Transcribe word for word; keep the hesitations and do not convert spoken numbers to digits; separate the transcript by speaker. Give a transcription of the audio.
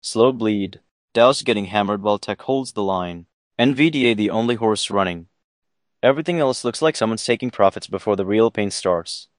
Speaker 1: Slow bleed. Dow's getting hammered while Tech holds the line. N V D A the only horse running. Everything else looks like someone's taking profits before the real pain starts.